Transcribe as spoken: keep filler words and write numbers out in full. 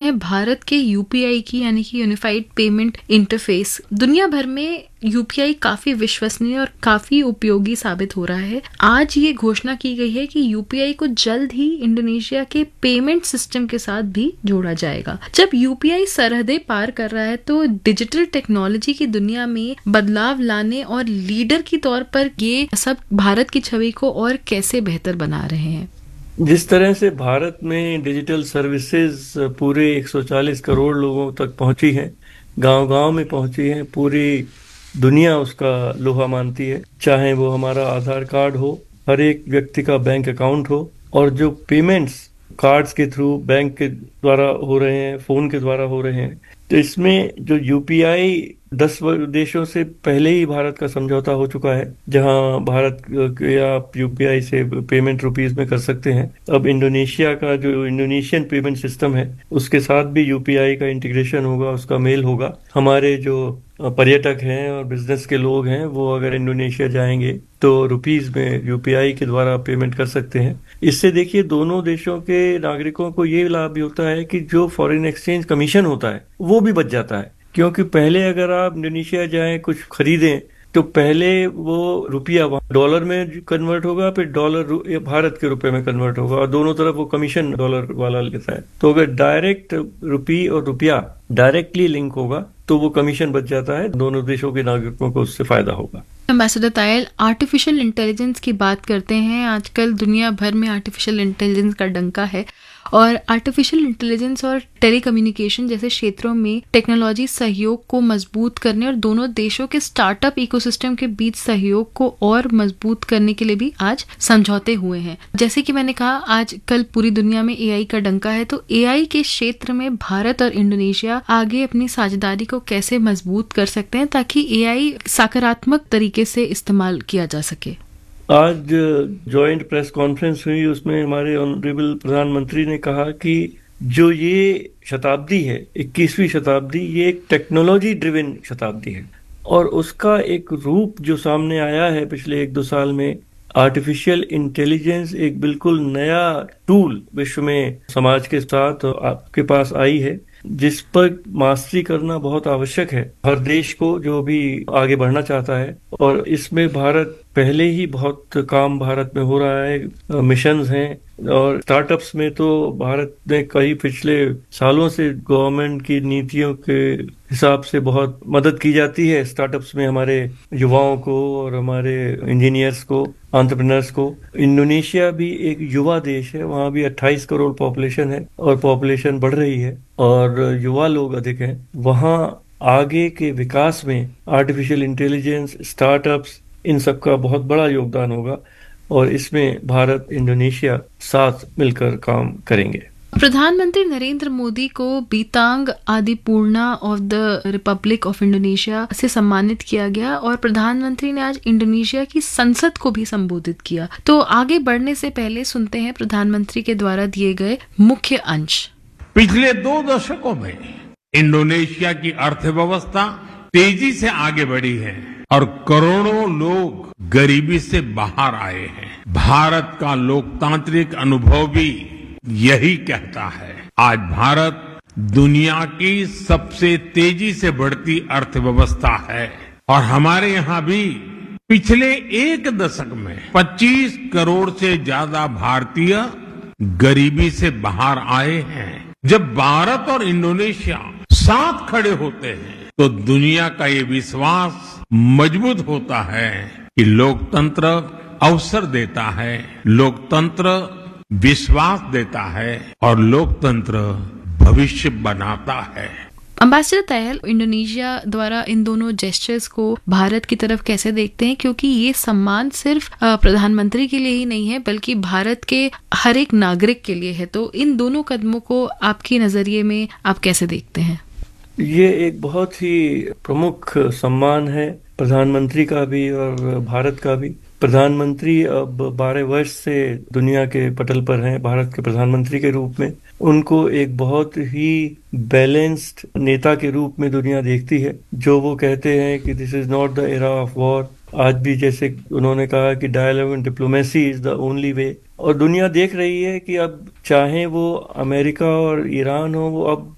हैं भारत के यूपीआई की, यानी कि यूनिफाइड पेमेंट इंटरफेस। दुनिया भर में यूपीआई काफी विश्वसनीय और काफी उपयोगी साबित हो रहा है। आज ये घोषणा की गई है कि यूपीआई को जल्द ही इंडोनेशिया के पेमेंट सिस्टम के साथ भी जोड़ा जाएगा। जब यूपीआई सरहदें पार कर रहा है तो डिजिटल टेक्नोलॉजी की दुनिया में बदलाव लाने और लीडर की तौर पर ये सब भारत की छवि को और कैसे बेहतर बना रहे हैं? जिस तरह से भारत में डिजिटल सर्विसेज पूरे एक सौ चालीस करोड़ लोगों तक पहुंची हैं, गांव-गांव में पहुंची हैं, पूरी दुनिया उसका लोहा मानती है, चाहे वो हमारा आधार कार्ड हो, हर एक व्यक्ति का बैंक अकाउंट हो, और जो पेमेंट्स कार्ड्स के थ्रू बैंक के द्वारा हो रहे हैं, फोन के द्वारा हो रहे हैं, तो इसमें जो यूपीआई दस देशों से पहले ही भारत का समझौता हो चुका है, जहां भारत के आप यूपीआई से पेमेंट रुपीस में कर सकते हैं। अब इंडोनेशिया का जो इंडोनेशियन पेमेंट सिस्टम है उसके साथ भी यूपीआई का इंटीग्रेशन होगा, उसका मेल होगा। हमारे जो पर्यटक हैं और बिजनेस के लोग हैं वो अगर इंडोनेशिया जाएंगे तो रुपीस में यूपीआई के द्वारा पेमेंट कर सकते हैं। इससे देखिए दोनों देशों के नागरिकों को ये लाभ भी होता है कि जो फॉरेन एक्सचेंज कमीशन होता है वो भी बच जाता है, क्योंकि पहले अगर आप इंडोनेशिया जाएं कुछ खरीदें तो पहले वो रुपया डॉलर में कन्वर्ट होगा, फिर डॉलर भारत के रुपए में कन्वर्ट होगा, और दोनों तरफ वो कमीशन डॉलर वाला लेता है। तो अगर डायरेक्ट रुपी और रुपया डायरेक्टली लिंक होगा तो वो कमीशन बच जाता है, दोनों देशों के नागरिकों को उससे फायदा होगा। एम्बेसडर तायल, आर्टिफिशियल इंटेलिजेंस की बात करते हैं। आजकल दुनिया भर में आर्टिफिशियल इंटेलिजेंस का डंका है और आर्टिफिशियल इंटेलिजेंस और टेलीकम्युनिकेशन जैसे क्षेत्रों में टेक्नोलॉजी सहयोग को मजबूत करने और दोनों देशों के स्टार्टअप इकोसिस्टम के बीच सहयोग को और मजबूत करने के लिए भी आज समझौते हुए हैं। जैसे कि मैंने कहा, आज कल पूरी दुनिया में एआई का डंका है, तो एआई के क्षेत्र में भारत और इंडोनेशिया आगे अपनी साझेदारी को कैसे मजबूत कर सकते हैं ताकि एआई सकारात्मक तरीके से इस्तेमाल किया जा सके? आज जॉइंट प्रेस कॉन्फ्रेंस हुई, उसमें हमारे ऑनरेबल प्रधानमंत्री ने कहा कि जो ये शताब्दी है, इक्कीसवीं शताब्दी, ये एक टेक्नोलॉजी ड्रिवन शताब्दी है, और उसका एक रूप जो सामने आया है पिछले एक दो साल में, आर्टिफिशियल इंटेलिजेंस एक बिल्कुल नया टूल विश्व में समाज के साथ आपके पास आई है, जिस पर मास्टरी करना बहुत आवश्यक है हर देश को जो भी आगे बढ़ना चाहता है। और इसमें भारत पहले ही बहुत काम भारत में हो रहा है, मिशंस हैं, और स्टार्टअप्स में तो भारत ने कई पिछले सालों से गवर्नमेंट की नीतियों के हिसाब से बहुत मदद की जाती है स्टार्टअप्स में, हमारे युवाओं को और हमारे इंजीनियर्स को, एंटरप्रेन्योर्स को। इंडोनेशिया भी एक युवा देश है, वहाँ भी अट्ठाईस करोड़ पॉपुलेशन है और पॉपुलेशन बढ़ रही है और युवा लोग अधिक हैं। वहाँ आगे के विकास में आर्टिफिशियल इंटेलिजेंस, स्टार्टअप्स, इन सब का बहुत बड़ा योगदान होगा और इसमें भारत इंडोनेशिया साथ मिलकर काम करेंगे। प्रधानमंत्री नरेंद्र मोदी को बीतांग आदिपूर्णा of the Republic of Indonesia से सम्मानित किया गया और प्रधानमंत्री ने आज इंडोनेशिया की संसद को भी संबोधित किया। तो आगे बढ़ने से पहले सुनते हैं प्रधानमंत्री के द्वारा दिए गए मुख्य अंश। पिछले दो दशकों में इंडोनेशिया की अर्थव्यवस्था तेजी से आगे बढ़ी है और करोड़ों लोग गरीबी से बाहर आए हैं। भारत का लोकतांत्रिक अनुभव भी यही कहता है। आज भारत दुनिया की सबसे तेजी से बढ़ती अर्थव्यवस्था है और हमारे यहाँ भी पिछले एक दशक में पच्चीस करोड़ से ज्यादा भारतीय गरीबी से बाहर आए हैं। जब भारत और इंडोनेशिया साथ खड़े होते हैं तो दुनिया का ये विश्वास मजबूत होता है कि लोकतंत्र अवसर देता है, लोकतंत्र विश्वास देता है और लोकतंत्र भविष्य बनाता है। एम्बेसडर तायल, इंडोनेशिया द्वारा इन दोनों जेस्चर्स को भारत की तरफ कैसे देखते हैं, क्योंकि ये सम्मान सिर्फ प्रधानमंत्री के लिए ही नहीं है बल्कि भारत के हर एक नागरिक के लिए है। तो इन दोनों कदमों को आपके नजरिए में आप कैसे देखते हैं? ये एक बहुत ही प्रमुख सम्मान है, प्रधानमंत्री का भी और भारत का भी। प्रधानमंत्री अब बारह वर्ष से दुनिया के पटल पर हैं भारत के प्रधानमंत्री के रूप में। उनको एक बहुत ही बैलेंस्ड नेता के रूप में दुनिया देखती है। जो वो कहते हैं कि this is not the era of war, आज भी जैसे उन्होंने कहा कि dialogue and diplomacy is the only way, और दुनिया देख रही है कि अब चाहे वो अमेरिका और ईरान हो, वो अब